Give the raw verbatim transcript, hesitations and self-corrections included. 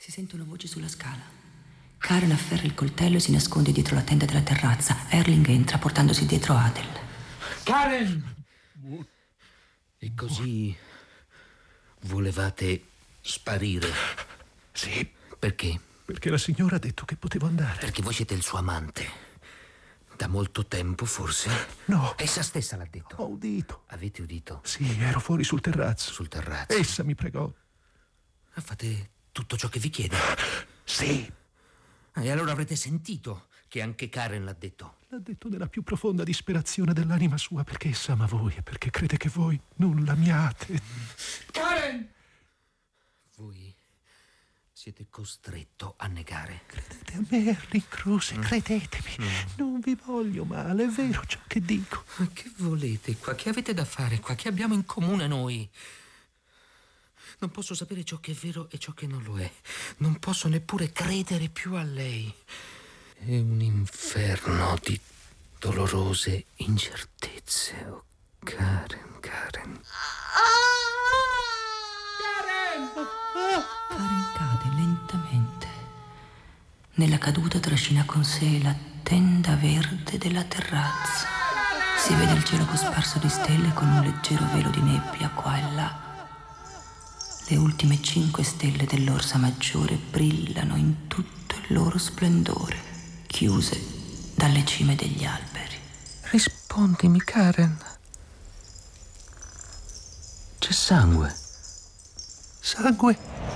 Si sentono voci sulla scala. Karen afferra il coltello e si nasconde dietro la tenda della terrazza. Erling entra portandosi dietro Adel. Karen! E così volevate sparire? Sì. Perché? Perché la signora ha detto che potevo andare. Perché voi siete il suo amante. Da molto tempo, forse? No. Essa stessa l'ha detto. Ho udito. Avete udito? Sì, ero fuori sul terrazzo. Sul terrazzo? Essa mi pregò. Fate tutto ciò che vi chiede? Sì. E allora avrete sentito che anche Karen l'ha detto? L'ha detto nella più profonda disperazione dell'anima sua, perché essa ama voi e perché crede che voi non l'amiate. Karen! Voi siete costretto a negare. Credete a me, Erling Kruse, mm. credetemi. Mm. Non vi voglio male, è vero ciò che dico. Ma che volete qua? Che avete da fare qua? Che abbiamo in comune noi? Non posso sapere ciò che è vero e ciò che non lo è. Non posso neppure credere più a lei. È un inferno di dolorose incertezze. Oh, Karen, Karen. Karen! Karen cade lentamente. Nella caduta trascina con sé la tenda verde della terrazza. Si vede il cielo cosparso di stelle con un leggero velo di nebbia qua e là. Le ultime cinque stelle dell'Orsa Maggiore brillano in tutto il loro splendore, chiuse dalle cime degli alberi. Rispondimi, Karen. C'è sangue. Sangue?